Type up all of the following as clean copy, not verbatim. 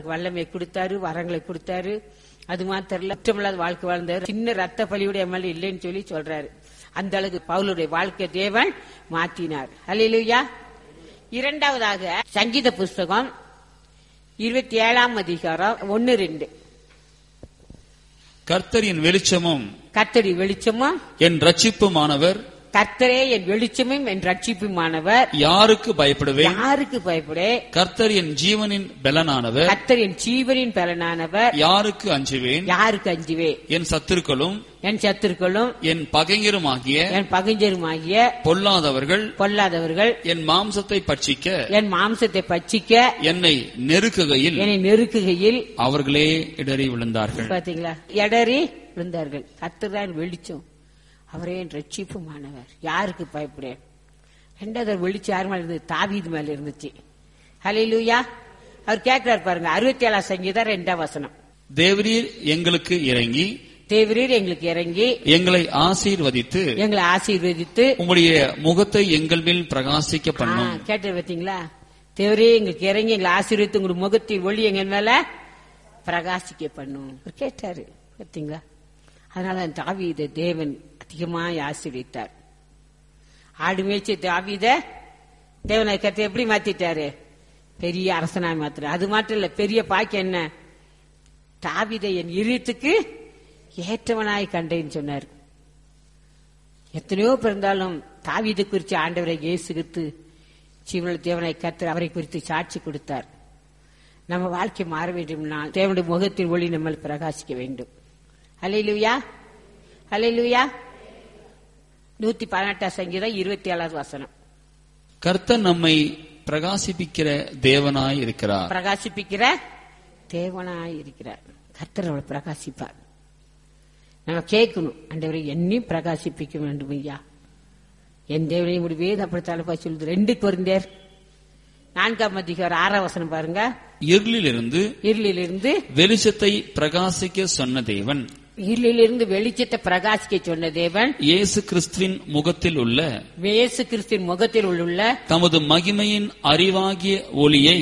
அவருக்கு வல்லமை கொடுத்தாரு, வரங்களை கொடுத்தாரு. அது மாத்திரம் இல்ல, குற்றமில்லாத வாழ்க்கை வாழ்ந்தாரு. சின்ன ரத்த பலியுடைய மேல இல்லைன்னு சொல்லி சொல்றாரு. அந்த அளவுக்கு பவுலுடைய வாழ்க்கை தேவன் மாற்றினார். அல்லேலூயா. இரண்டாவதாக சங்கீத புஸ்தகம் 27ஆம் அதிகாரம் 1-2. கர்த்தரின் வெளிச்சமும் கர்த்தரி வெளிச்சமும் என் ரட்சிப்புமானவர், கர்த்தரே என் வெளிச்சமும் என் ரட்சிப்புமானவர், யாருக்கு பயப்படுவேன்? யாருக்கு பயப்படே? கர்த்தர் என் ஜீவனின் பலனானவர், கர்த்தர் என் ஜீவனின் பலனானவர், யாருக்கு அஞ்சுவேன்? யாருக்கு அஞ்சுவே? என் சத்துருக்களும் என் சத்துருக்களும் என் பகைஞருமாகிய என் பகைஞருமாகிய பொல்லாதவர்கள் என் மாம்சத்தை பட்சிக்க என் மாம்சத்தை பட்சிக்க என்னை நெருக்குகையில் அவர்களே இடறி விழுந்தார்கள். பாத்தீங்களா? இடறி விழுந்தார்கள். கர்த்தர் தான் வெளிச்சம், அவரே என் ரட்சிப்புமானவர், யாருக்கு பயப்படேன்? ரெண்டாவது வெளிச்சம் யார் மேல இருந்தது? தாவீது மேல இருந்துச்சு. ஹல்லேலூயா. அவர் கேட்கிறார் பாருங்க, 67ஆம் சங்கீதம் 2ஆம் வசனம். தேவரீர் எங்களுக்கு இறங்கி எங்களை ஆசீர்வதித்து உம்முடைய முகத்தை எங்கள் மேல் பிரகாசிக்க பண்ணும். கேட்டு பார்த்தீங்களா? தேவரே எங்களுக்கு இறங்கி எங்களை ஆசீர்வதித்து உங்களுடைய முகத்தின் ஒளி எங்கள் மேல பிரகாசிக்க பண்ணும் கேட்டாரு. பார்த்தீங்களா? அதனால தாவீதை தேவன் அதிகமாய் ஆசீர்வதித்தார். ஆடு மேய்ச்சி தாவீத தேவனை கருத்தை எப்படி மாத்திட்டாரு? பெரிய அரசனாய் மாத்திர. அது மட்டும் இல்ல, பெரிய பாக்கியம் என்ன? தாவீதை என் இருதயத்துக்கு ஏற்றவனாய் கண்டேன்னு சொன்னார். எத்தனையோ பிறந்தாலும் தாவீது குறித்து ஆண்டவரை இயேசு கிறிஸ்து ஜீவனுள்ள தேவனை கர்த்தர் அவரை குறித்து சாட்சி கொடுத்தார். நம்ம வாழ்க்கை மாற வேண்டும்னால் தேவனுடைய முகத்தின் ஒளி நம்ம பிரகாசிக்க வேண்டும். அல்லேலூயா, அல்லேலூயா. 118ஆம் சங்கீதம் 27ஆவது வசனம். கர்த்தர் நம்மை பிரகாசிப்பிக்கிற தேவனாய் இருக்கிறார். பிரகாசிப்பிக்கிற தேவனாய் இருக்கிறார். கர்த்தர் அவளை பிரகாசிப்பார். நம்ம கேட்கணும், ஆண்டவரை என்னையும் பிரகாசிப்பிக்க வேண்டும் ஐயா, என் தேவனையும் முடிவே அப்படி தலைப்பா சொல்லுது. 2 கொரிந்தியர் 4ஆம் அதிகாரம் 6ஆம் வசனம் பாருங்க. இருளிலிருந்து வெளிச்சத்தை பிரகாசிக்க சொன்ன தேவன், இருளிலிருந்து வெளிச்சத்தை பிரகாசிக்க சொன்ன தேவன் இயேசு கிறிஸ்துவின் முகத்தில் உள்ள தமது மகிமையின் அறிவாகிய ஒளியை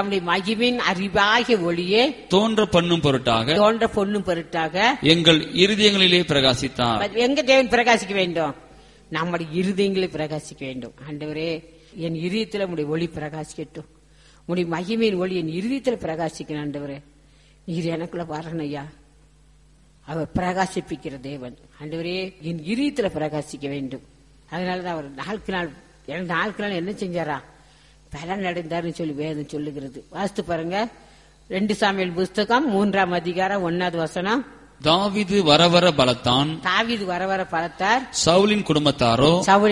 தோன்ற பண்ணும் பொருட்டாக எங்கள் இருதயங்களிலே பிரகாசித்தார். எங்க தேவன் பிரகாசிக்க வேண்டும்? நம்முடைய இருதயங்களை பிரகாசிக்க வேண்டும். ஆண்டவரே, என் இருதயத்தில் உடைய ஒளி பிரகாசிக்கட்டும், உடைய மகிமையின் ஒளி என் இருதயத்தில் பிரகாசிக்கணும். ஆண்டவரே, நீர் எனக்குள்ள வரணும் ஐயா. அவர் பிரகாசிப்பிக்கிற தேவன். ஆண்டவரே, என் இருதயத்தில் பிரகாசிக்க வேண்டும். அதனாலதான் அவர் நாளுக்கு நாள் என்ன செஞ்சாரா? பலன் அடைந்தாருன்னு சொல்லி வேதம் சொல்லுகிறது. வாசித்து பாருங்க. 2 சாமுவேல் புஸ்தகம் 3ஆம் அதிகாரம் 1வது வசனம். தாவீது வரவர பலத்தான். சவுலின் குடும்பத்தாரோ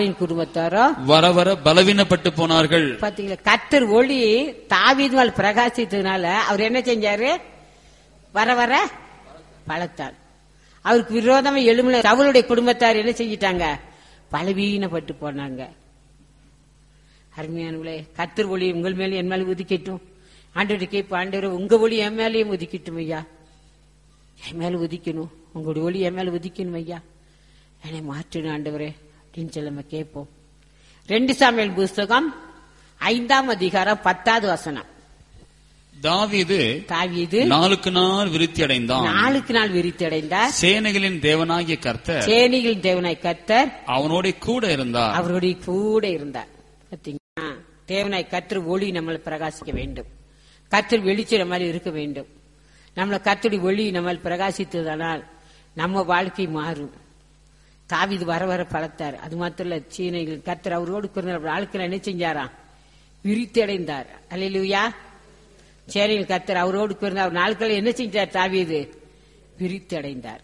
வரவர பலவீனப்பட்டு போனார்கள். பாத்தீங்களா? கர்த்தர் ஒளி தாவீது மேல் பிரகாசித்ததுனால அவர் என்ன செஞ்சாரு? வரவர பலத்தான். அவருக்கு விரோதமா எழுமல சவுலுடைய குடும்பத்தார் என்ன செஞ்சிட்டாங்க? பலவீனப்பட்டு போனாங்க. அருமையானவர்களே, கர்த்தர் ஒளி உங்கள் மேலே என் மேலே உதிக்கட்டும். ஆண்டவரை கேட்ப, ஆண்டவரை உங்க ஒளி என் மேலேயும் உதிக்கட்டும் ஐயா, என் மேல உதிக்கணும், உங்களுடைய ஒளி என் மேல உதிக்கணும் ஐயா, என்னை மாற்றணும் ஆண்டவரே அப்படின்னு சொல்லி நம்ம கேட்போம். 2 சாமுவேல் புஸ்தகம் 5ஆம் அதிகாரம் 10வது வசனம். தாவீது நாளுக்கு நாள் விருத்தி அடைந்தார். சேனைகளின் தேவனாகிய கர்த்தர் அவனோட கூட இருந்தார். தேவனாய் கர்த்தர் ஒளி நம்மளை பிரகாசிக்க வேண்டும். கர்த்தர் வெளிச்சம் நம்ம இருக்க வேண்டும். நம்மள கர்த்தருடைய ஒளி நம்ம பிரகாசித்ததனால் நம்ம வாழ்க்கை மாறும். தாவீது வர வர பலத்தார். அது மாத்திரம் இல்ல, சீனைகள் கர்த்தர் அவரோடு ஆட்கள் என்ன செஞ்சாராம்? விருத்தி அடைந்தார். அல்லேலூயா. சேனையில் கர்த்தர் அவரோடு அவர் நாட்கள் என்ன செஞ்சார்? தாவீது விருத்தி அடைந்தார்.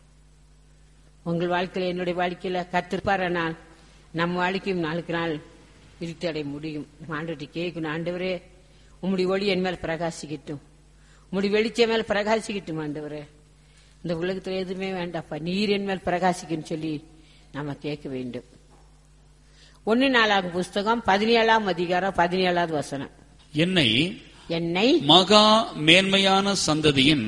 உங்கள் வாழ்க்கையில, என்னுடைய வாழ்க்கையில கர்த்தர் நான் நம்ம வாழ்க்கையும் நாளுக்கு நாள் விருத்தி அடைய முடியும். ஆண்டவரை கேட்கணும், ஆண்டவரே உம்முடைய ஒளி என் மேல் பிரகாசிக்கட்டும், உம்முடைய வெளிச்சம் மேல பிரகாசிக்கட்டும். ஆண்டவரே, இந்த உலகத்துல எதுவுமே வேண்டாப்பா, நீர் என் மேல் பிரகாசிக்கும் சொல்லி நாம கேட்க வேண்டும். 1 நாளாகும் புஸ்தகம் 17ஆம் அதிகாரம் 17வது வசனம். என்னை மகா மேன்மையான சந்ததியில்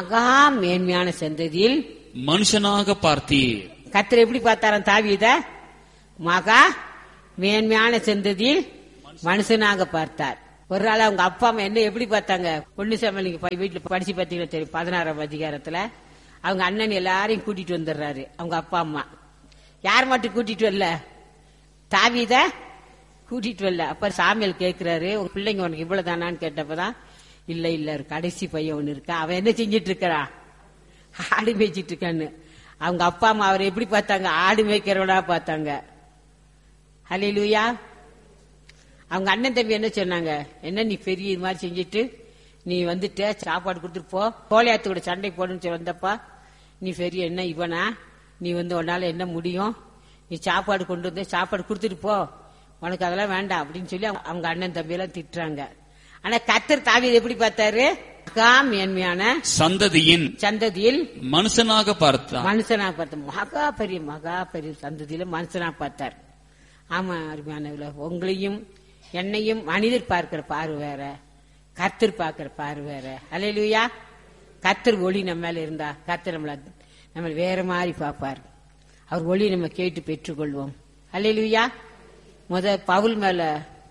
மனுஷனாக பார்த்தீர். கர்த்தர் எப்படி பார்த்தாராம் தாவீத? மகா மேன்மையான சந்ததியில் மனுஷனாக பார்த்தார். ஒரு நாள் அவங்க அப்பா அம்மா என்ன எப்படி பார்த்தாங்க? 1 சாமுவேல் நீங்க வீட்டுல படிச்சு பார்த்தீங்கன்னா தெரியும். 16ஆம் அதிகாரத்துல அவங்க அண்ணன் எல்லாரையும் கூட்டிட்டு வந்துடுறாரு. அவங்க அப்பா அம்மா யார் மட்டும் கூட்டிட்டு வரல? தாவீத கூட்டிட்டு வரல. அப்ப சாமுவேல் கேட்கிறாரு, உங்க பிள்ளைங்க உனக்கு இவ்வளவுதானான்னு கேட்டப்பதான், இல்ல இல்ல கடைசி பையன் ஒண்ணு இருக்கா, அவன் என்ன செஞ்சிட்டு இருக்கிறான்? ஆடு மேய்ச்சிட்டு இருக்கான்னு. அவங்க அப்பா அம்மா அவரை எப்படி பார்த்தாங்க? ஆடு மேய்க்கிறவனா பார்த்தாங்க. ஹல்லேலூயா. அவங்க அண்ணன் தம்பி என்ன சொன்னாங்க? என்ன நீ பெரிய இது மாதிரி செஞ்சுட்டு நீ வந்துட்டு சாப்பாடு கொடுத்துட்டு போ, கோலியாத்து கூட சண்டை போடுன்னு வந்தப்பா, நீ பெரிய என்ன இவனா, நீ உன்னால என்ன முடியும், நீ சாப்பாடு கொண்டு வந்து சாப்பாடு கொடுத்துட்டு போ, உனக்கு அதெல்லாம் வேண்டாம் அப்படின்னு சொல்லி அவங்க அண்ணன் தம்பி எல்லாம் திட்டுறாங்க. ஆனா கர்த்தர் தாவீதை எப்படி பார்த்தாரு? மேன்மையான சந்ததியில் மனுஷனாக பார்த்தார். மகா பெரிய சந்ததியில மனுஷனா பார்த்தார். ஆமா அருமையானவர்களே, உங்களையும் என்னையும் மனிதர் பார்க்கிற பார்வை வேற, கர்த்தர் பார்க்கிற பார்வை வேற. அல்லேலூயா. கர்த்தர் ஒளி நம்ம மேல இருந்தா கர்த்தர் நம்ம வேற மாதிரி பார்ப்பார். அவர் ஒளி நம்ம கேட்டு பெற்றுக்கொள்வோம். அல்லேலூயா. பவுல் மேல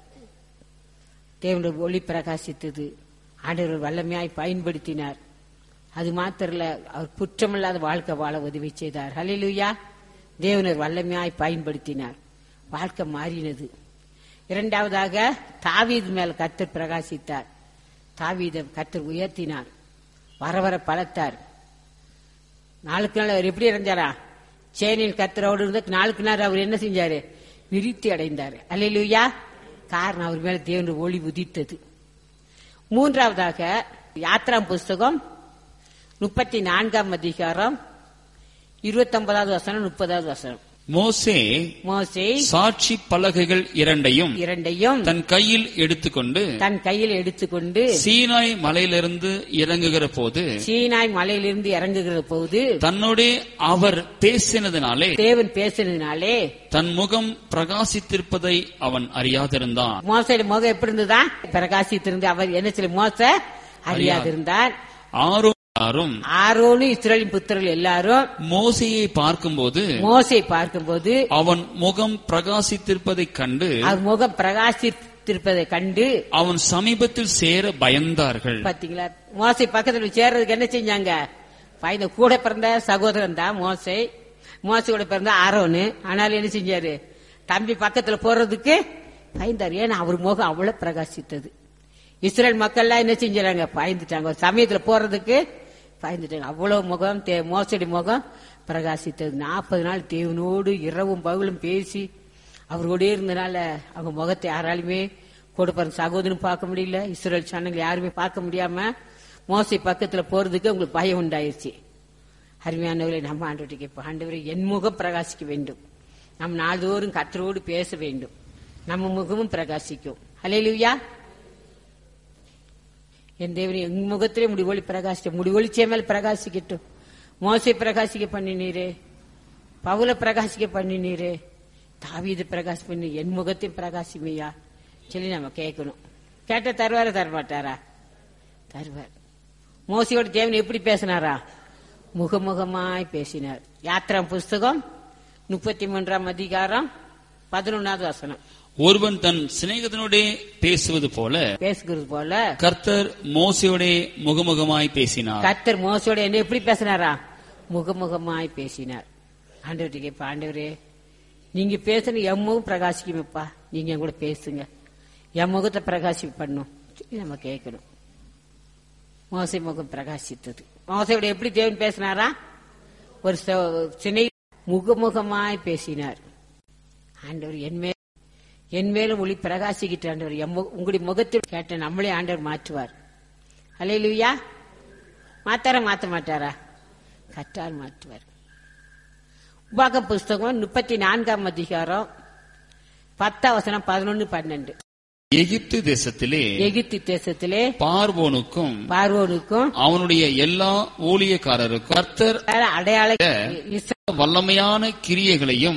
தேவனுடைய ஒளி பிரகாசித்தது. ஆண்டவர் வல்லமையாய் பயன்படுத்தினார். அது மாத்திரல, அவர் குற்றமில்லாத வாழ்க்கை வாழ உதவி செய்தார். ஹல்லேலூயா. தேவனர் வல்லமையாய் பயன்படுத்தினார். வாழ்க்கை மாறினது. இரண்டாவதாக தாவீது மேல் கர்த்தர் பிரகாசித்தார். தாவீதை கர்த்தர் உயர்த்தினார், வர வர பலத்தார். நாளுக்கு நாள் அவர் எப்படி இருந்தாரா? சேனையில் கர்த்தரோடு இருந்த நாளுக்கு நாள் அவர் என்ன செஞ்சாரு? விருத்தி அடைந்தார். அல்லேலூயா. காரணம் அவர் மேல தேவனுடைய ஒளி உதித்தது. மூன்றாவதாக யாத்ராம் புஸ்தகம் 34ஆம் அதிகாரம் 29வது வசனம் 30வது வசனம். மோசே சாட்சி பலகைகள் இரண்டையும் தன் கையில் எடுத்துக்கொண்டு சீனாய் மலையிலிருந்து இறங்குகிற போது தன்னோட அவர் பேசினதினாலே, தேவன் பேசினதினாலே தன் முகம் பிரகாசித்திருப்பதை அவன் அறியாதிருந்தான். மோசையோட முகம் எப்படி இருந்ததா? பிரகாசித்திருந்து. அவர் என்ன சொல்லி மோசே அறியாதிருந்தார். ஆரோனும் இஸ்ரவேலின் புத்திரர்கள் எல்லாரும் மோசையை பார்க்கும்போது அவன் முகம் பிரகாசித்திருப்பதைக் கண்டு அவன் சமீபத்தில் சேர பயந்தார்கள். பாத்தீங்களா? மோசை பக்கத்தில் சேர்றதுக்கு என்ன செஞ்சாங்க? பயந்த. கூட பிறந்த சகோதரன் தான் மோசையோட பிறந்த ஆரோனு. ஆனாலும் என்ன செஞ்சாரு? தம்பி பக்கத்துல போறதுக்கு பயந்தாரு. ஏன்னா அவர் முகம் அவ்வளவு பிரகாசித்தது. இஸ்ரேல் மக்கள் எல்லாம் என்ன செஞ்சாங்க? பயந்துட்டாங்க. சமயத்துல போறதுக்கு பயந்துட்டாங்க. அவ்வளவு முகம் மோசடி முகம் பிரகாசித்தது. 40 நாள் தேவனோடு இரவும் பகலும் பேசி அவரோடே இருந்தனால அவங்க முகத்தை யாராலுமே கூட பிறந்த சகோதரன் பார்க்க முடியல. இஸ்ரேல் சனங்கள் யாருமே பார்க்க முடியாம மோசை பக்கத்துல போறதுக்கு உங்களுக்கு பயம் உண்டாயிருச்சு. அருமையானவர்களே, நம்ம ஆண்டவருக்கு இப்ப ஆண்டவரை என் முகம் பிரகாசிக்க வேண்டும். நம் நாள்தோறும் கர்த்தரோடு பேச வேண்டும். நம்ம முகமும் பிரகாசிக்கும். ஹல்லேலூயா. என் தேவனே, என் முகத்திலே முடிவொளி பிரகாசிக்க, முடிவொளிச்சே மேல் பிரகாசிக்கட்டும். மோசை பிரகாசிக்க பண்ணினீரே, பவுல பிரகாசிக்க பண்ணினீரே, தாவீது பிரகாசி பண்ணி என் முகத்தையும் பிரகாசிமையா சொல்லி நம்ம கேட்கணும். கேட்ட தருவாரா? தரமாட்டாரா? தருவார். மோசையோட தேவன் எப்படி பேசினாரா? முகமுகமாய் பேசினார். யாத்ராம் புஸ்தகம் 33ஆம் அதிகாரம் 11வது வசனம். ஒருவன் தன் சிநேகிதனோட பேசுகிறது போல கர்த்தர் மோசையோட முகமுகமாய் பேசினார். கர்த்தர் மோசையோட என்ன எப்படி பேசினாரா? முகமுகமாய் பேசினார். ஆண்டவர்கிட்ட கேட்பா, ஆண்டவரே நீங்க பேசணும், என் முகம் பிரகாசிக்குமப்பா, நீங்க என் கூட பேசுங்க, என் முகத்தை பிரகாசி பண்ணும் நம்ம கேட்கணும். மோசை முகம் பிரகாசித்தது. மோசையோட எப்படி தேவன் பேசினாரா? ஒரு சினை முகமுகமாய் பேசினார். ஆண்டவர் என் மேலும் ஒளி பிரகாசிக்கிட்டு ஆண்டவர் உங்களுடைய முகத்தில் கேட்ட நம்மளே ஆண்டவர் மாற்றுவார். அல்லேலூயா. மாத்த மாட்டாரா? கற்றால் மாற்றுவார். உபாகம் புஸ்தகம் 34ஆம் அதிகாரம் 10 வசனம் 11, 12. எகிப்து தேசத்திலே பார்வோனுக்கும் அவனுடைய எல்லா ஊழியக்காரருக்கும் கர்த்தர் அடையாள வல்லமையான கிரியைகளையும்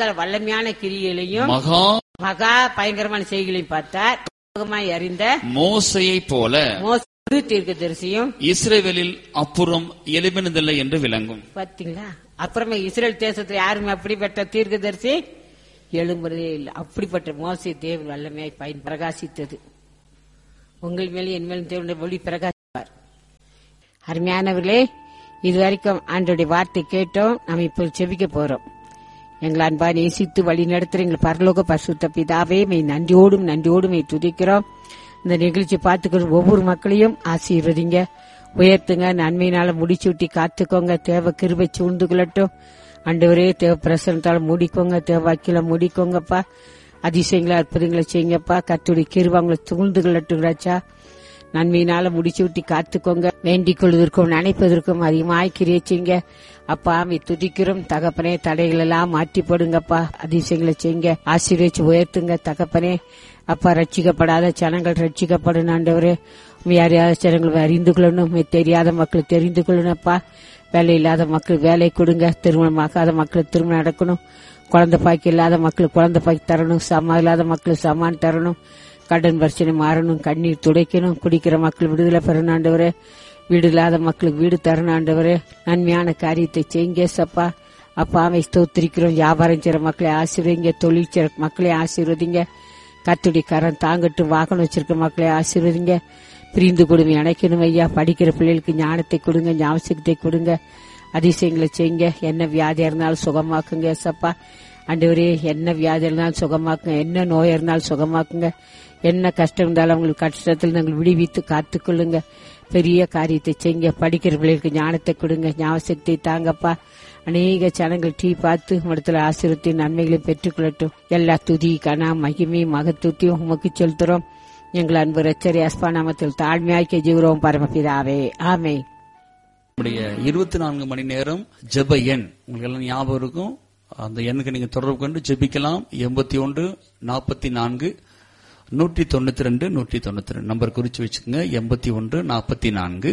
மகா பயங்கரமான செய்திகளையும் பார்த்தார். அறிந்த மோசையை போல தீர்க்கதரிசியும் இஸ்ரவேலில் அப்புறம் எழுப்பினதில்லை என்று விளங்கும். பாத்தீங்களா? அப்புறமே இஸ்ரேல் தேசத்துல யாருமே அப்படிப்பட்ட தீர்க்கதரிசி எழும்புறதே இல்லை. அப்படிப்பட்ட மோசை தேவன் வல்லமையாய் பிரகாசித்தது. உங்கள் மேலும் என் மேலும் தேவனுடைய ஒளி பிரகாசிப்பார். அருமையானவர்களே, இதுவரைக்கும் ஆண்டவருடைய வார்த்தை கேட்டோம். நாம் இப்போ செபிக்க போறோம். எங்கள் அன்பா நேசித்து வழி நடத்துற எங்கள் பரலோக பரிசுத்த பிதாவே, நன்றியோடும் துதிக்கிறோம். இந்த நிகழ்ச்சி பார்த்துக்கிற ஒவ்வொரு மக்களையும் ஆசீர்வதிங்க, உயர்த்துங்க, நன்மையினால முடிச்சுட்டி காத்துக்கோங்க. தேவ கிருபை சூழ்ந்து கொள்ளட்டும் ஆண்டவரே. தேவ பிரசனத்தால மூடிக்கோங்க, தேவ வாக்கில மூடிக்கோங்கப்பா. அதிசயங்களை அற்புதங்களை செய்யுங்கப்பா. கர்த்தருடைய கிருபை அவங்களை சூழ்ந்து கொள்ளட்டும் ராஜா. நன்மையினால முடிச்சு விட்டு காத்துக்கோங்க. வேண்டிக் கொள்வதற்கும் நினைப்பதற்கும் அதிகமாய் கிரியை செய்யுங்க அப்பா. துதிக்கிறோம் தகப்பனே. தடைகள் எல்லாம் மாற்றி போடுங்கப்பா. அதிசயங்களை செய்யுங்க, ஆசீர்வதிச்சு உயர்த்துங்க தகப்பனே. அப்பா, ரட்சிக்கப்படாத ஜனங்கள் ரட்சிக்கப்படணும் ஆண்டவரே. யாரையாவது ஜனங்கள் அறிந்து கொள்ளணும், தெரியாத மக்கள் தெரிந்து கொள்ளணும்ப்பா. வேலை இல்லாத மக்கள் வேலை கொடுங்க, திருமணமாகாத மக்கள் திருமணம் நடக்கணும், குழந்தை பாக்கி இல்லாத மக்கள் குழந்தை பாக்கி தரணும், சமா இல்லாத மக்கள் சமான் தரணும், கடன் பிரச்சனை மாறணும், கண்ணீர் துடைக்கணும், குடிக்கிற மக்கள் விடுதலை பெறணும் ஆண்டவரே. வீடு இல்லாத மக்களுக்கு வீடு தரணும் ஆண்டவரே. நன்மையான காரியத்தை செய்யுங்க சப்பா. அப்பாவை ஸ்தோத்திரிக்கிறோம். வியாபாரம் செய்யற மக்களை ஆசீர்வதிங்க, தொழில் செய்யற மக்களை ஆசீர்வதிங்க. கத்துடி கரம் தாங்கட்டும், வாகனம் வச்சிருக்க மக்களை ஆசீர்வதிங்க. பிரிந்து கொடுமை அணைக்கணும் ஐயா. படிக்கிற பிள்ளைகளுக்கு ஞானத்தை கொடுங்க, ஞாபகத்தை கொடுங்க, அதிசயங்களை செய்யுங்க. என்ன வியாதியா இருந்தாலும் சுகமாக்குங்க சப்பா ஆண்டவரே. என்ன வியாதி இருந்தாலும் சுகமாக்குங்க, என்ன நோய் இருந்தாலும் சுகமாக்குங்க. என்ன கஷ்டம் இருந்தாலும் அவங்களுக்கு கஷ்டத்தில் நாங்கள் விடுவித்து காத்துக்கொள்ளுங்க. பெரிய காரியத்தை செய்யுங்க. படிக்கிற பிள்ளைகளுக்கு ஞானத்தை கொடுங்க, ஞாபகத்தை தாங்கப்பா. அநேக ஜனங்கள் டீ பார்த்து இடத்துல ஆசீர்வத்தின் நன்மைகளை பெற்றுக்கொள்ளட்டும். எல்லா துதி கனா மகிமை மகத்துவத்தையும் உமக்கு செலுத்துறோம். எங்கள் அன்பு ரட்சகரே அஸ்பா நாமத்தில் தாழ்மையாக்கி ஜீவரோம் பரமபிதாவே, ஆமென். 24 மணி நேரம் ஜெப எண் உங்களுக்கு எல்லாம் ஞாபகம் இருக்கும். அந்த எண்ணுக்கு நீங்க தொடர்பு கொண்டு ஜெபிக்கலாம். 81 44 192 192 நம்பர் குறிச்சு வச்சுக்கோங்க. 81 44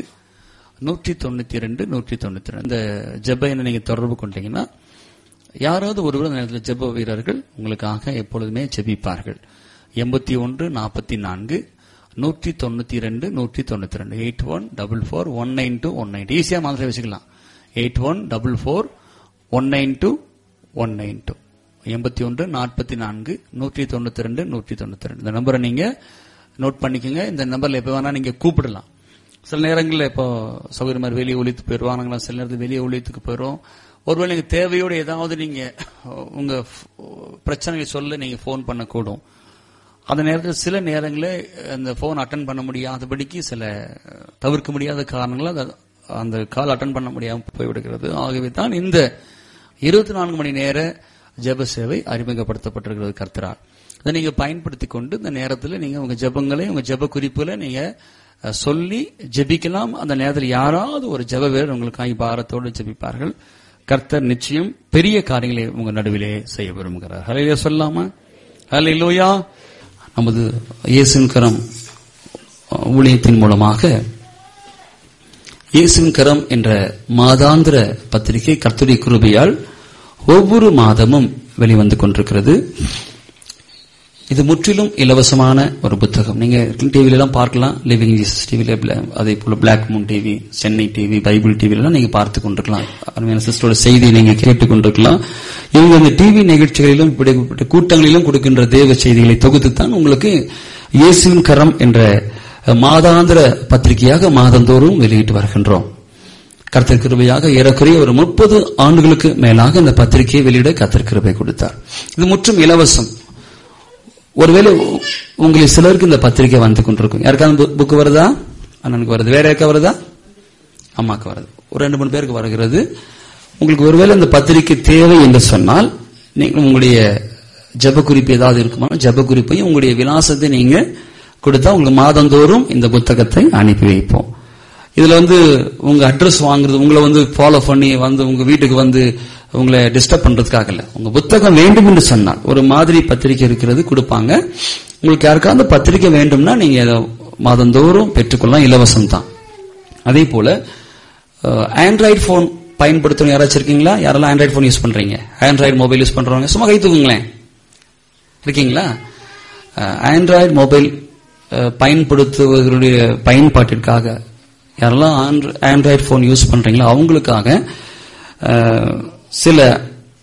192 192 இந்த ஜெப எண்ணை நீங்க தொடர்பு கொண்டீங்கன்னா யாராவது ஒருவர் அந்த நேரத்தில் ஜெப வீரர்கள் உங்களுக்காக எப்பொழுதுமே ஜெபிப்பார்கள். 81 44 192 192 8144 192 192 ஈஸியா மாதிரி வச்சுக்கலாம். 8144 192 192 81 44 192 192 இந்த நம்பரை நீங்க நோட் பண்ணிக்கோங்க. இந்த நம்பர்ல எப்ப வேணா நீங்க கூப்பிடலாம். சில நேரங்களில் இப்போ சௌகரிய மாதிரி வெளியே ஒழித்து போயிடுவாங்க, சில நேரத்தில் வெளியே ஒழித்துக்கு போயிடும். ஒருவேளை நீங்க தேவையோடு ஏதாவது நீங்க உங்க பிரச்சனைகளை சொல்ல நீங்க போன் பண்ணக்கூடும். அந்த நேரத்தில் சில நேரங்களில் அந்த போன் அட்டன் பண்ண முடியாதபடிக்கு சில தவிர்க்க முடியாத காரணங்களால் அந்த கால் அட்டன் பண்ண முடியாமல் போய்விடுகிறது. ஆகவே தான் இந்த 24 மணி நேர ஜெப சேவை அறிமுகப்படுத்தப்பட்டிருக்கிறது கர்த்தரால். அதை நீங்க பயன்படுத்திக் கொண்டு இந்த நேரத்தில் நீங்க உங்க ஜெபங்களை உங்க ஜெப குறிப்புகளை நீங்க சொல்லி ஜெபிக்கலாம். அந்த நேரத்தில் யாராவது ஒரு ஜெப வீரர் உங்களுக்காக பாரத்தோடு ஜெபிப்பார்கள். கர்த்தர் நிச்சயம் பெரிய காரியங்களை உங்க நடுவிலே செய்ய விரும்புகிறார். ஹல்லேலூயா சொல்லாமா? ஹல்லேலூயா. நமது இயேசுவின் கரம் ஊழியத்தின் மூலமாக இயேசுவின் கரம் என்ற மாதாந்திர பத்திரிகை கர்த்தருடைய கிருபையால் ஒவ்வொரு மாதமும் வெளிவந்து கொண்டிருக்கிறது. இது முற்றிலும் இலவசமான ஒரு புத்தகம். நீங்க டிவில எல்லாம் பார்க்கலாம். லிவிங் ஜீசஸ் டிவில, அதே போல black Moon TV, Chennai TV, Bible டிவில எல்லாம் நீங்க பார்த்து கொண்டிருக்கலாம். அருமையான சிஸ்டரோட செய்தியை நீங்க கேட்டுக் கொண்டிருக்கலாம். இவங்க அந்த டிவி நிகழ்ச்சிகளிலும் இப்படிப்பட்ட கூட்டங்களிலும் கொடுக்கின்ற தேவ செய்திகளை தொகுத்துத்தான் உங்களுக்கு இயேசுவின் கரம் என்ற மாதாந்திர பத்திரிகையாக மாதந்தோறும் வெளியிட்டு வருகின்றோம். கர்த்தர் கிருபையாக ஏறக்குறைய ஒரு 30 ஆண்டுகளுக்கு மேலாக இந்த பத்திரிகையை வெளியிட கர்த்தர் கிருபை கொடுத்தார். இது முற்றும் இலவசம். ஒருவேளை உங்களுக்கு சிலருக்கு இந்த பத்திரிகை வந்து கொண்டிருக்கும். யாருக்காவது புக்கு வருதா? அண்ணனுக்கு வருது. வேற யாருக்கா வருதா? அம்மாக்கு வருது. ஒரு 2-3 பேருக்கு வருகிறது. உங்களுக்கு ஒருவேளை இந்த பத்திரிகை தேவை என்று சொன்னால் நீங்கள் உங்களுடைய ஜெப குறிப்பு ஏதாவது இருக்குமா, ஜெப குறிப்பையும் உங்களுடைய விலாசத்தை நீங்க கொடுத்தா உங்களுக்கு மாதந்தோறும் இந்த புத்தகத்தை அனுப்பி வைப்போம். இதுல உங்க அட்ரஸ் வாங்குறது, உங்களை ஃபாலோ பண்ணி உங்க வீட்டுக்கு உங்களை டிஸ்டர்ப் பண்றதுக்காக இல்ல. உங்க புத்தகம் வேண்டும் என்று சொன்னால் ஒரு மாதிரி பத்திரிகை இருக்கிறது கொடுப்பாங்க. உங்களுக்கு யாருக்காவது பத்திரிகை வேண்டும்னா நீங்க மாதந்தோறும் பெற்றுக்கொள்ளலாம், இலவசம் தான். அதே போல ஆண்ட்ராய்டு போன் பயன்படுத்தணும் யாராச்சும் இருக்கீங்களா? யாரெல்லாம் ஆண்ட்ராய்டு போன் யூஸ் பண்றீங்க? ஆண்ட்ராய்டு மொபைல் யூஸ் பண்றவங்க சும்மா கை தூக்குங்களேன். இருக்கீங்களா? ஆண்ட்ராய்டு மொபைல் பயன்படுத்துவதற்குரிய பயன்பாட்டிற்காக யாரெல்லாம் ஆண்ட்ராய்டு போன் யூஸ் பண்றீங்களோ அவங்களுக்காக சில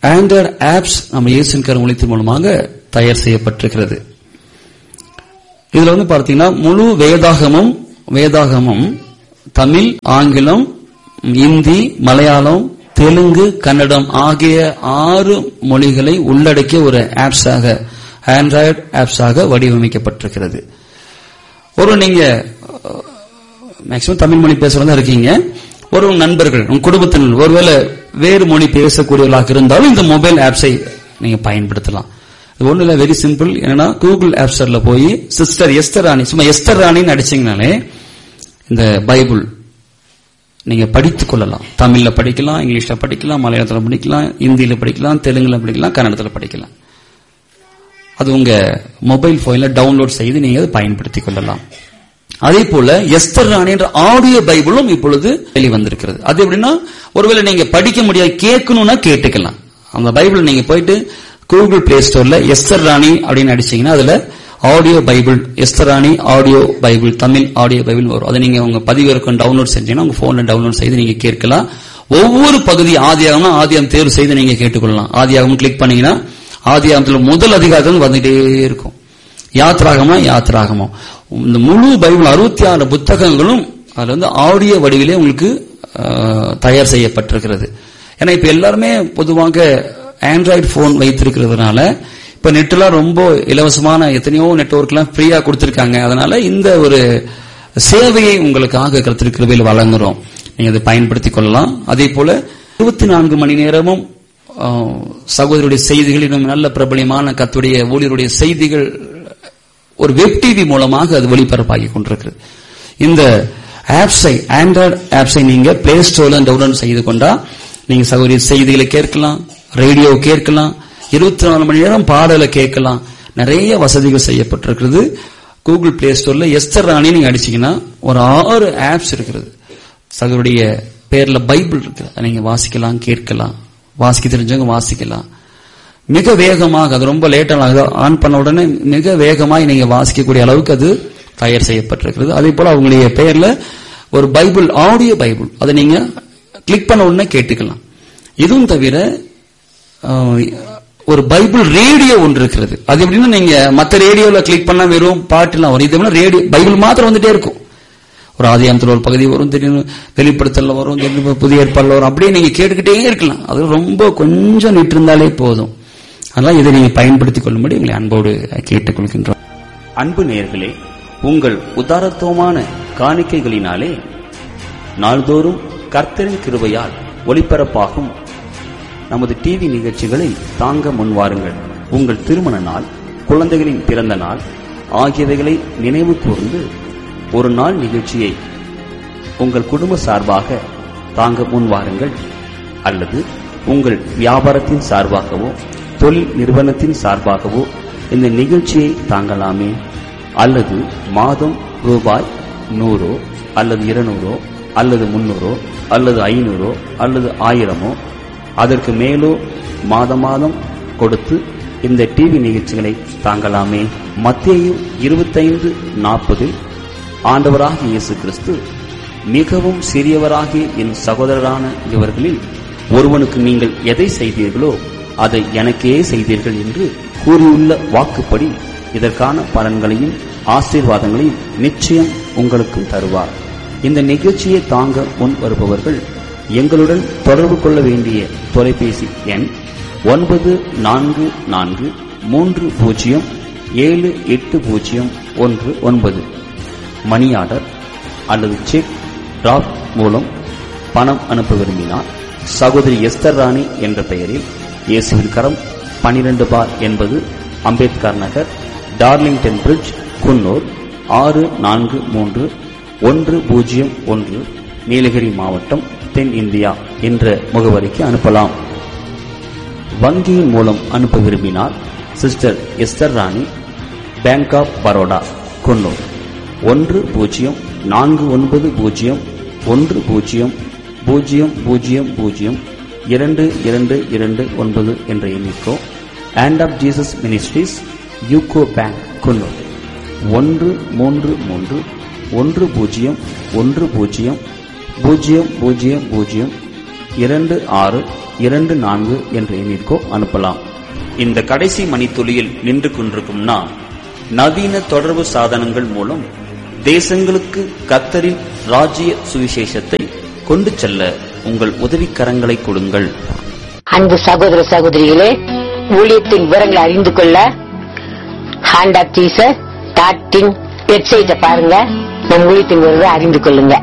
ஆண்ட்ராய்டு ஆப்ஸ் நம்ம இயேசுவின் கரம் ஊழியத்தின் மூலமாக தயார் செய்யப்பட்டிருக்கிறது. இதுல பார்த்தீங்கன்னா முழு வேதாகமும் தமிழ், ஆங்கிலம், இந்தி, மலையாளம், தெலுங்கு, கன்னடம் ஆகிய 6 மொழிகளை உள்ளடக்கிய ஒரு ஆப்ஸாக, ஆண்ட்ராய்டு ஆப்ஸாக வடிவமைக்கப்பட்டிருக்கிறது. நீங்க மேக்சிமம் தமிழ் மொழி பேசுறதா இருக்கீங்க, ஒரு நண்பர்கள், உங்க குடும்பத்தினர் ஒருவேளை வேறு மொழி பேசக்கூடியவர்களாக இருந்தாலும் இந்த மொபைல் ஆப்ஸை நீங்க பயன்படுத்தலாம். இது ஒண்ணு இல்ல, வெரி சிம்பிள். என்னன்னா கூகுள் ஆப் ஸ்டோர்ல போய் சிஸ்டர் எஸ்தர் ராணி, சும்மா எஸ்தர் ராணின்னு அடிச்சீங்கனாலே இந்த பைபிள் நீங்க படித்துக் கொள்ளலாம். தமிழ்ல படிக்கலாம், இங்கிலீஷ்ல படிக்கலாம், மலையாளத்துல படிக்கலாம், இந்தியில படிக்கலாம், தெலுங்குல படிக்கலாம், கன்னடத்துல படிக்கலாம். அது உங்க மொபைல் போன்ல டவுன்லோட் செய்து நீங்க அதை பயன்படுத்திக் கொள்ளலாம். அதே போல எஸ்தர் ராணி என்ற ஆடியோ பைபிளும் இப்பொழுது வெளிவந்திருக்கிறது. அது எப்படின்னா, ஒருவேளை நீங்க படிக்க முடியாது, கேட்கணும்னா கேட்டுக்கலாம். அந்த பைபிள் நீங்க போயிட்டு கூகுள் பிளே ஸ்டோர்ல எஸ்தர் ராணி அப்படின்னு அடிச்சீங்கன்னா அதுல ஆடியோ பைபிள், எஸ்தர் ராணி audio Bible, Tamil audio Bible வரும். அதை நீங்க உங்க பதிவிறக்கம் டவுன்லோட் செஞ்சீங்கன்னா உங்க போன்ல டவுன்லோட் செய்து நீங்க கேட்கலாம். ஒவ்வொரு பகுதி ஆதியாகமம் தேர்வு செய்து நீங்க கேட்டுக்கொள்ளலாம். ஆதியாகமம் கிளிக் பண்ணீங்கன்னா ஆதியாகமத்துல முதல் அதிகாரத்தில் வந்துட்டே இருக்கும். யாத்ராகமம் இந்த முழு பைபிள் 66 புத்தகங்களும் அதுல ஆடியோ வடிவிலே உங்களுக்கு தயார் செய்யப்பட்டிருக்கிறது. ஏன்னா இப்ப எல்லாருமே பொதுவாக ஆண்ட்ராய்டு போன் வைத்திருக்கிறதுனால இப்ப நெட்லாம் ரொம்ப இலவசமான எத்தனையோ நெட்வொர்க் எல்லாம் ஃப்ரீயா கொடுத்திருக்காங்க. அதனால இந்த ஒரு சேவையை உங்களுக்காக கர்த்தர் கிருபையில் வழங்குறோம். நீங்க அதை பயன்படுத்திக் கொள்ளலாம். அதே போல 24 மணி நேரமும் சகோதரருடைய செய்திகள், இன்னும் நல்ல பிரபலியமான கர்த்தருடைய ஊழியருடைய செய்திகள் ஒரு வெப் டிவி மூலமாக அது ஒளிபரப்பாகி கொண்டிருக்கிறது. இந்த ஆப்ஸை, ஆண்ட்ராய்டு ஆப்ஸை நீங்க பிளே ஸ்டோர்ல டவுன்லோட் செய்து கொண்டா நீங்க சகோதரி செய்திகளை கேட்கலாம், ரேடியோ கேட்கலாம், 24 மணி நேரம் பாடலை கேட்கலாம். நிறைய வசதிகள் செய்யப்பட்டிருக்கிறது. கூகுள் பிளே ஸ்டோர்ல எஸ்தர் ராணி நீங்க அடிச்சீங்கன்னா ஒரு 6 ஆப்ஸ் இருக்கிறது. சகோதரிய பேர்ல பைபிள் இருக்கு, நீங்க வாசிக்கலாம், கேட்கலாம். வாசிக்க தெரிஞ்சவங்க வாசிக்கலாம். மிக வேகமாக, அது ரொம்ப லேட்டாக ஆன் பண்ண உடனே மிக வேகமாக நீங்க வாசிக்கக்கூடிய அளவுக்கு அது தயார் செய்யப்பட்டிருக்கிறது. அதே போல அவங்களுடைய பெயர்ல ஒரு பைபிள், ஆடியோ பைபிள், அதை நீங்க கிளிக் பண்ண உடனே கேட்டுக்கலாம். இதுவும் தவிர ஒரு பைபிள் ரேடியோ ஒன்று இருக்கிறது. அது எப்படின்னா, நீங்க மற்ற ரேடியோல கிளிக் பண்ணா வெறும் பாட்டுலாம் வரும். இது ரேடியோ பைபிள் மாத்திரம் வந்துட்டே இருக்கும். ஒரு ஆதியாகமத்தில் ஒரு பகுதி வரும், திடீர்னு வெளிப்படுத்தல வரும், திடீர்னு புதிய ஏற்பாடுல வரும். அப்படியே நீங்க கேட்டுக்கிட்டே இருக்கலாம். அது ரொம்ப கொஞ்சம் நிட்டு இருந்தாலே போதும். அதனால இதை நீங்க பயன்படுத்திக் கொள்ளும்படி உங்களை அன்போடு கேட்டுக்கொள்கின்றோம். அன்பு நேயர்களே, உங்கள் உதாரத்துவமான காணிக்கைகளினாலே நாள்தோறும் கர்த்தரின் கிருபையால் ஒளிபரப்பாகும் நமது டிவி நிகழ்ச்சிகளை தாங்க முன்வாருங்கள். உங்கள் திருமண நாள், குழந்தைகளின் பிறந்த நாள் ஆகியவைகளை நினைவு கூர்ந்து ஒரு நாள் நிகழ்ச்சியை உங்கள் குடும்ப சார்பாக தாங்க முன்வாருங்கள். அல்லது உங்கள் வியாபாரத்தின் சார்பாகவோ தொழில் நிறுவனத்தின் சார்பாகவோ இந்த நிகழ்ச்சியை தாங்கலாமே. அல்லது மாதம் ரூபாய் 100 அல்லது 200 அல்லது 300 அல்லது 500 அல்லது 1000 அதற்கு மேலோ மாதம் கொடுத்து இந்த டிவி நிகழ்ச்சிகளை தாங்கலாமே. மத்தேயு 25:40 ஆண்டவராகிய இயேசு கிறிஸ்து, மிகவும் சிறியவராகிய என் சகோதரரான இவர்களில் ஒருவனுக்கு நீங்கள் எதை செய்தீர்களோ அதை எனக்கே செய்தீர்கள் என்று கூறியுள்ள வாக்குப்படி இதற்கான பலன்களையும் ஆசீர்வாதங்களையும் நிச்சயம் உங்களுக்கும் தருவார். இந்த நிகழ்ச்சியை தாங்க முன் வருபவர்கள் எங்களுடன் தொடர்பு கொள்ள வேண்டிய தொலைபேசி எண் 9430780119. மணி ஆர்டர் அல்லது செக் டிராப் மூலம் பணம் அனுப்ப விரும்பினார் சகோதரி எஸ்தர் ராணி என்ற பெயரில் இயேசுவின் கரம் 12 பார் 80 அம்பேத்கர் நகர், டார்லிங்டன் பிரிட்ஜ், குன்னூர் 643101, நீலகிரி மாவட்டம், தென் இந்தியா என்ற முகவரிக்கு அனுப்பலாம். வங்கியின் மூலம் அனுப்ப விரும்பினால் sister Esther Rani, bank of Baroda, Coonoor 1004000229 என்ற எண்ணிக்கோ, and half Jesus ministries, UCO bank, Coonoor 13310002624 என்ற எண்ணிற்கோ அனுப்பலாம். இந்த கடைசி மணித்துளியில் நின்று கொண்டிருக்கும் நாம் நவீன தொடர்பு சாதனங்கள் மூலம் தேசங்களுக்கு கர்த்தரின் ராஜ்ய சுவிசேஷத்தை கொண்டு செல்ல உங்கள் உதவிக்கரங்களை கொடுங்கள். அன்பு சகோதர சகோதரிகளே, ஊழியத்தின் விவரங்களை அறிந்து கொள்ள ஹேண்ட் ஆஃப் ஜீசஸ் டாட்டின் வெப்சைட்டை பாருங்க. நம் ஊழியத்தின் விவரத்தை அறிந்து கொள்ளுங்க.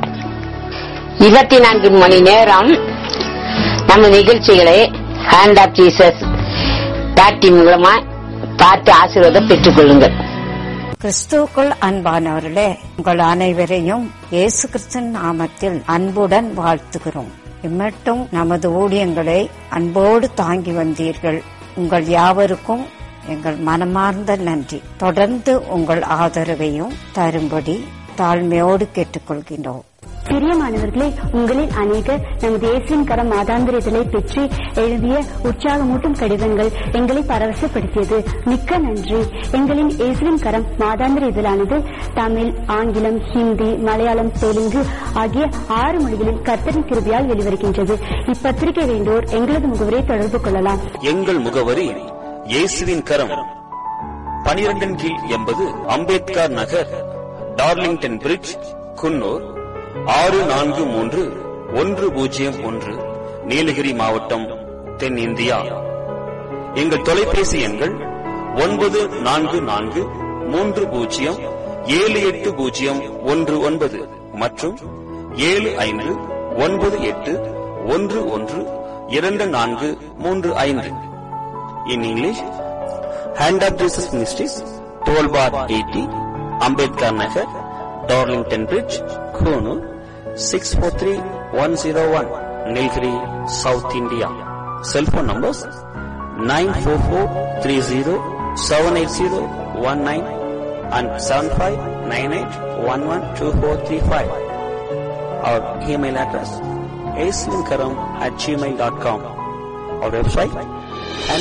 24 மணி நேரம் நம்ம நிகழ்ச்சிகளை ஹேண்ட் ஆஃப் ஜீசஸ் டாட்டின் மூலமா பார்த்து ஆசீர்வாதம் பெற்றுக் கொள்ளுங்கள். கிறிஸ்துவுக்குள் அன்பானவர்களே, உங்கள் அனைவரையும் இயேசு கிறிஸ்துவின் நாமத்தில் அன்புடன் வாழ்த்துகிறோம். இம்மட்டும் நமது ஊழியங்களை அன்போடு தாங்கி வந்தீர்கள். உங்கள் யாவருக்கும் எங்கள் மனமார்ந்த நன்றி. தொடர்ந்து உங்கள் ஆதரவையும் தரும்படி தாழ்மையோடு கேட்டுக்கொள்கின்றோம். பிரியமானவர்களே, உங்களில் அநேகர் நமது இயேசுவின் கரம் மாதாந்திர இதழை பெற்று எழுதிய உற்சாகமூட்டும் கடிதங்கள் எங்களை பரவசப்படுத்தியது. மிக்க நன்றி. எங்களின் இயேசுவின் கரம் மாதாந்திர இதழானது தமிழ், ஆங்கிலம், ஹிந்தி, மலையாளம், தெலுங்கு ஆகிய 6 மொழிகளில் கர்த்தரின் கிருபையால் வெளிவருகின்றது. இப்பத்திரிகை வேண்டோர் எங்களது முகவரியை தொடர்பு கொள்ளலாம். எங்கள் முகவரி இயேசுவின் கரம், 12 கீழ் 80 அம்பேத்கர் நகர், டார்லிங்டன் பிரிட்ஜ், குன்னூர் 643101 நீலகிரி மாவட்டம், தென்னிந்தியா. எங்கள் தொலைபேசி எண்கள் 9430780119 மற்றும் 7598112435. In English, Hand of Jesus Ministries, 12 bar 80, Ambedkar Nagar, Darlington Bridge, Konoor, 643101, Nilgiri, South India. Cell phone numbers 944307801 and 7598112435. Our email address aswinkaram@gmail.com. Our website